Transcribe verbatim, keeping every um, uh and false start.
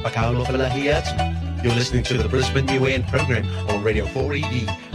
Paolo Falahiyat. You're listening to the Brisbane U N program on Radio four E D.